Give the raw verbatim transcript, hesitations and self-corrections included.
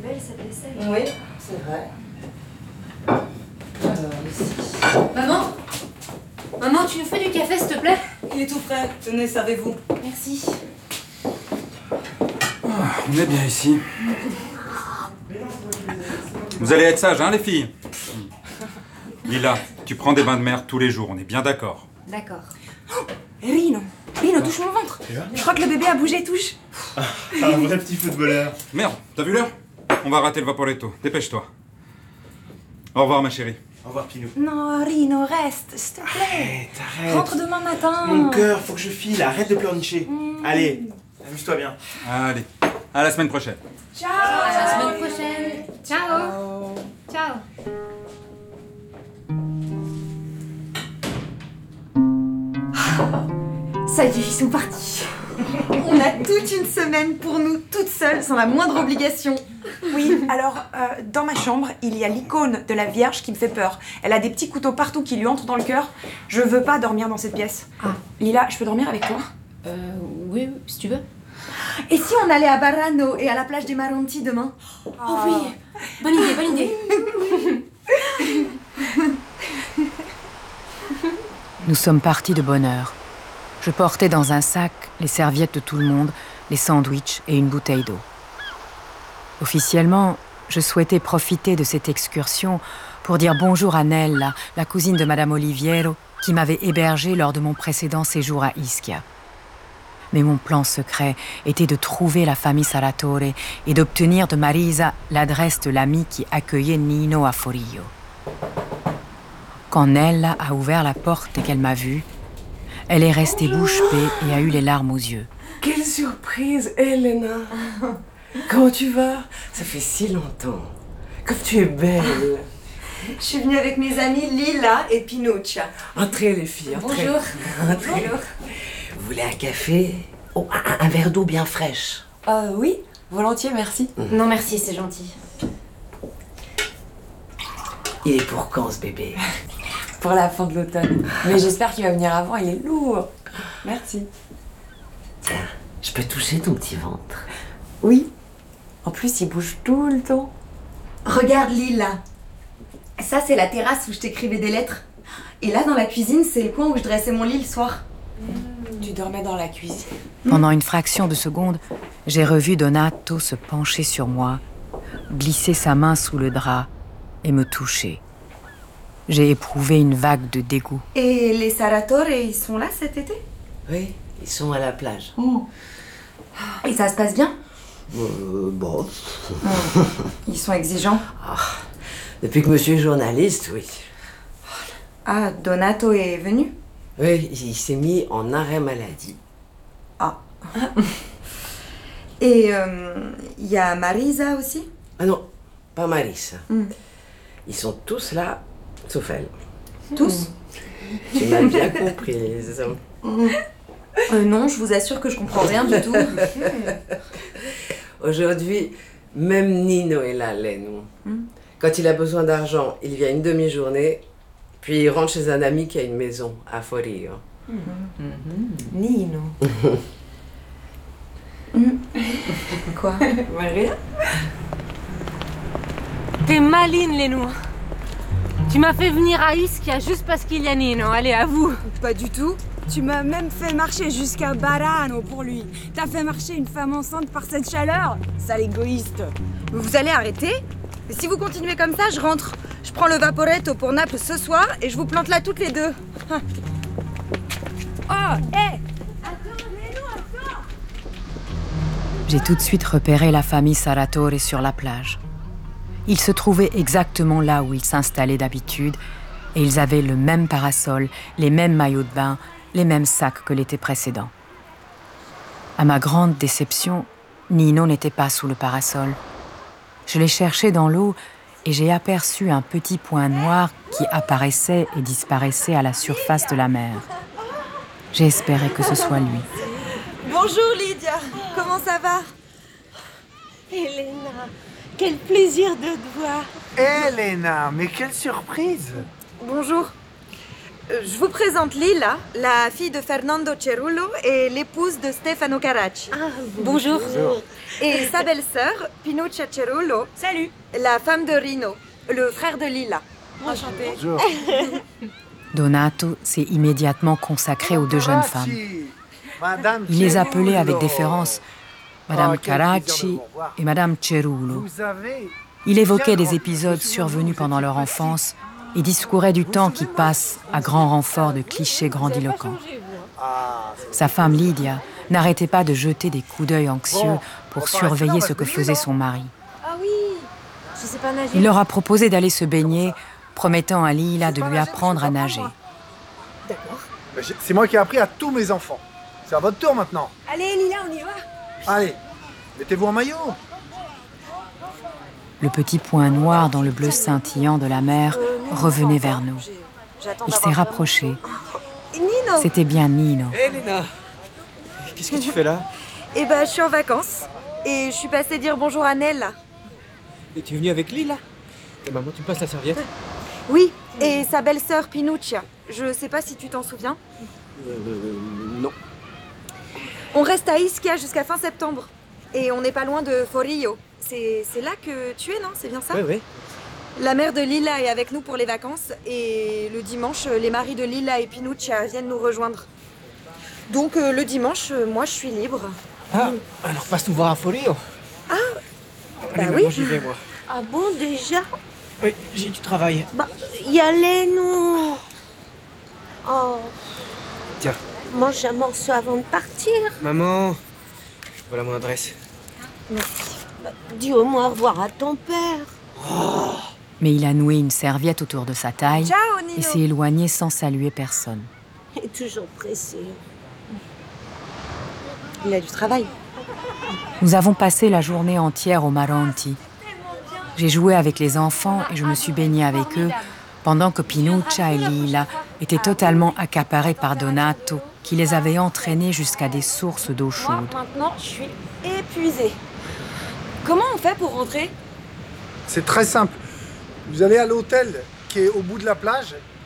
belle cette vaisselle. Oui, c'est vrai. Alors, ici. Maman Maman, tu nous fais du café, s'il te plaît? Il est tout frais. Tenez, servez-vous. Merci. Oh, on est bien ici. Vous allez être sages, hein, les filles? Lila, tu prends des bains de mer tous les jours, on est bien d'accord. D'accord. Oh, Rino, Rino, touche mon ventre. Je crois que le bébé a bougé, touche. Un vrai petit footballeur. Merde, t'as vu l'heure? On va rater le Vaporetto. Dépêche-toi. Au revoir, ma chérie. Au revoir, Pinou. Non, Rino, reste, s'il te plaît. Arrête, arrête. Rentre demain matin. Mon cœur, faut que je file. Arrête de pleurnicher. Mmh. Allez, amuse-toi bien. Allez, à la semaine prochaine. Ciao. À la semaine prochaine. Ciao. Ciao. Ça y est, ils sont partis. On a toute une semaine pour nous, toutes seules, sans la moindre obligation. Oui, alors, euh, dans ma chambre, il y a l'icône de la Vierge qui me fait peur. Elle a des petits couteaux partout qui lui entrent dans le cœur. Je veux pas dormir dans cette pièce. Ah. Lila, je peux dormir avec toi? Euh, oui, si tu veux. Et si on allait à Barano et à la plage des Maronti demain? Oh, oh oui, bonne idée, bonne idée. Nous sommes partis de bonne heure. Je portais dans un sac les serviettes de tout le monde, les sandwichs et une bouteille d'eau. Officiellement, je souhaitais profiter de cette excursion pour dire bonjour à Nella, la cousine de Madame Oliviero, qui m'avait hébergée lors de mon précédent séjour à Ischia. Mais mon plan secret était de trouver la famille Saratore et d'obtenir de Marisa l'adresse de l'ami qui accueillait Nino à Forio. Quand Nella a ouvert la porte et qu'elle m'a vue, elle est restée bouche bée et a eu les larmes aux yeux. Quelle surprise, Elena! Comment tu vas? Ça fait si longtemps. Comme tu es belle. Je suis venue avec mes amis Lila et Pinuccia. Entrez les filles, entrez. Bonjour. Entrez. Bonjour. Vous voulez un café? Oh, un, un verre d'eau bien fraîche. Euh, oui, volontiers, merci. Mmh. Non merci, c'est gentil. Il est pour quand ce bébé? Pour la fin de l'automne. Mais j'espère qu'il va venir avant, il est lourd. Merci. Tiens, je peux toucher ton petit ventre? Oui. En plus, il bouge tout le temps. Regarde Lila. Ça, c'est la terrasse où je t'écrivais des lettres. Et là, dans la cuisine, c'est le coin où je dressais mon lit le soir. Mmh. Tu dormais dans la cuisine. Pendant une fraction de seconde, j'ai revu Donato se pencher sur moi, glisser sa main sous le drap et me toucher. J'ai éprouvé une vague de dégoût. Et les Saratore, ils sont là cet été? Oui, ils sont à la plage. Oh. Et ça se passe bien? Euh, bon. Oh. Ils sont exigeants? Ah, depuis que monsieur est journaliste, oui. Ah, Donato est venu? Oui, il s'est mis en arrêt maladie. Ah. Et il euh, y a Marisa aussi? Ah non, pas Marisa. Mm. Ils sont tous là, sauf elle. Tous? Tu m'as bien comprise. Mm. Euh, non, je vous assure que je comprends rien du tout. Aujourd'hui, même Nino est là, Leno. Mm. Quand il a besoin d'argent, il vient une demi-journée, puis il rentre chez un ami qui a une maison à Forio. Mm. Mm-hmm. Nino. mm. Quoi? Maria? T'es maline, Lénou. Tu m'as fait venir à Ischia juste parce qu'il y a Nino. Allez, à vous. Pas du tout. Tu m'as même fait marcher jusqu'à Barano pour lui. T'as fait marcher une femme enceinte par cette chaleur? Sale égoïste. Vous allez arrêter? Et si vous continuez comme ça, je rentre. Je prends le Vaporetto pour Naples ce soir et je vous plante là toutes les deux. Hein. Oh, hé hey. J'ai tout de suite repéré la famille Saratore sur la plage. Ils se trouvaient exactement là où ils s'installaient d'habitude et ils avaient le même parasol, les mêmes maillots de bain, les mêmes sacs que l'été précédent. À ma grande déception, Nino n'était pas sous le parasol. Je l'ai cherché dans l'eau et j'ai aperçu un petit point noir qui apparaissait et disparaissait à la surface de la mer. J'ai espéré que ce soit lui. Bonjour Lydia, comment ça va? Elena, quel plaisir de te voir. Elena, mais quelle surprise! Bonjour. Euh, Je vous présente Lila, la fille de Fernando Cerullo et l'épouse de Stefano Caracci. Ah, bonjour. Et sa belle-sœur, Pinuccia Cerullo. Salut. La femme de Rino, le frère de Lila. Enchantée. Bonjour. Donato s'est immédiatement consacré aux deux jeunes femmes. Madame Il les appelait Cerullo. avec déférence Madame Ah, quel plaisir de Caracci vous revoir. et Madame Cerullo. Vous avez... Il évoquait des épisodes survenus pendant leur enfance et discourait du temps qui passe à grand renfort de clichés grandiloquents. Ah, Sa femme Lydia n'arrêtait pas de jeter des coups d'œil anxieux pour surveiller ce que faisait son mari. Ah oui, je sais pas nager. Il leur a proposé d'aller se baigner, promettant à Lila de lui apprendre à nager. Mais j'ai- c'est moi qui ai appris à tous mes enfants. C'est à votre tour maintenant. Allez, Lila, on y va. Allez, mettez-vous en maillot. Le petit point noir dans le bleu scintillant de la mer revenait vers nous. Il s'est rapproché. Nino. C'était bien Nino. Hé Léna, qu'est-ce que tu fais là? Eh ben, je suis en vacances. Et je suis passée dire bonjour à Nella. Et tu es venu avec Lila? Et maman, tu me passes la serviette? Oui, et sa belle-sœur Pinuccia. Je sais pas si tu t'en souviens. Euh, non. On reste à Ischia jusqu'à fin septembre. Et on n'est pas loin de Forillo. C'est c'est là que tu es, non? C'est bien ça? Ouais, ouais. La mère de Lila est avec nous pour les vacances. Et le dimanche, les maris de Lila et Pinuccia viennent nous rejoindre. Donc euh, le dimanche, euh, moi je suis libre. Ah, alors passe nous voir à Forio. Ah, Allez, bah maman, oui. j'y vais moi. Ah bon, déjà? Oui, j'ai du travail. Bah, y aller, nous. Oh, Tiens, mange un morceau avant de partir. maman, voilà mon adresse. Dis au moins au revoir à ton père. Mais il a noué une serviette autour de sa taille Ciao, et Nino. s'est éloigné sans saluer personne. Il est toujours pressé. Il a du travail. Nous avons passé la journée entière au Maronti. J'ai joué avec les enfants et je me suis baignée avec eux, pendant que Pinuccia et Lila étaient totalement accaparés par Donato, qui les avait entraînés jusqu'à des sources d'eau Moi, chaude. maintenant, je suis épuisée. Comment on fait pour rentrer? C'est très simple. Vous allez à l'hôtel qui est au bout de la plage